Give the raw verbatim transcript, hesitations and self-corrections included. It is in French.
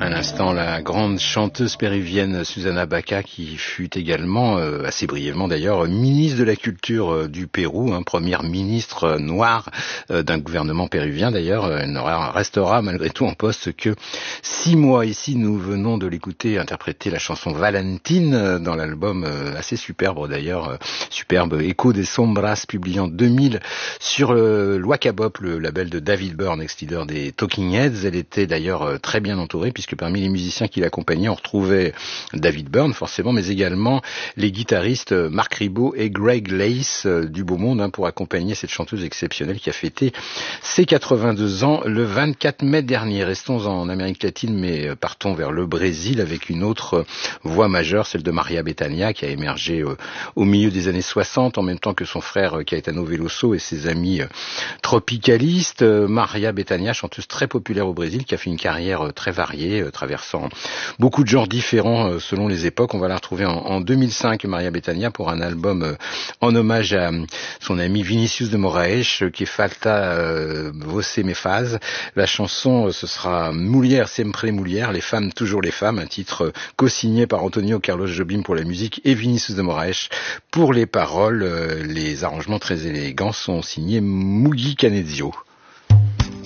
À l'instant, la grande chanteuse péruvienne Susana Baca, qui fut également, euh, assez brièvement d'ailleurs, ministre de la Culture euh, du Pérou, hein, première ministre euh, noire euh, d'un gouvernement péruvien d'ailleurs. Elle ne restera malgré tout en poste que six mois. Ici, nous venons de l'écouter interpréter la chanson Valentine euh, dans l'album euh, assez superbe d'ailleurs, euh, superbe Echo des Sombras, publié en deux mille sur le Wakabop, le label de David Byrne, ex-leader des Talking Heads. Elle était d'ailleurs euh, très bien entourée, puisque parmi les musiciens qui l'accompagnaient, on retrouvait David Byrne, forcément, mais également les guitaristes Marc Ribot et Greg Lace euh, du beau monde, hein, pour accompagner cette chanteuse exceptionnelle qui a fêté ses quatre-vingt-deux ans le vingt-quatre mai dernier. Restons en Amérique latine, mais partons vers le Brésil avec une autre voix majeure, celle de Maria Bethânia, qui a émergé euh, au milieu des années soixante, en même temps que son frère euh, Caetano Veloso et ses amis euh, tropicalistes. Euh, Maria Bethânia, chanteuse très populaire au Brésil, qui a fait une carrière euh, très variée, euh, traversant beaucoup de genres différents euh, selon les époques. On va la retrouver en, en deux mille cinq, Maria Bethânia, pour un album euh, en hommage à euh, son ami Vinicius de Moraes, euh, qui est Falta euh, Você Me Faz. La chanson, euh, ce sera Mulher Sempre Mulher, les femmes toujours les femmes, un titre euh, co-signé par Antonio Carlos Jobim pour la musique et Vinicius de Moraes pour les paroles. Euh, les arrangements très élégants sont signés Mugi Canezio.